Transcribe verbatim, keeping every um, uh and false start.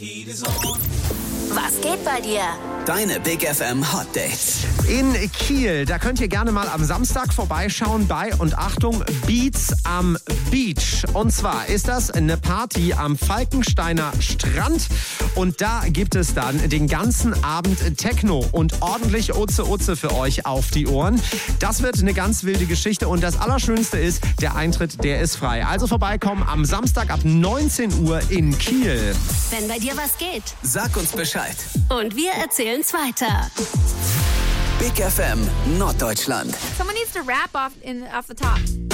Was geht bei dir? Deine Big F M Hot Dates. In Kiel, da könnt ihr gerne mal am Samstag vorbeischauen bei, und Achtung, Beats am Beach. Und zwar ist das eine Party am Falkensteiner Strand. Und da gibt es dann den ganzen Abend Techno und ordentlich Uze Uze für euch auf die Ohren. Das wird eine ganz wilde Geschichte und das Allerschönste ist, der Eintritt, der ist frei. Also vorbeikommen am Samstag ab neunzehn Uhr in Kiel. Wenn bei dir was geht. Sag uns Bescheid. Und wir erzählen's weiter. Big F M Norddeutschland. Someone needs to rap off in off the top.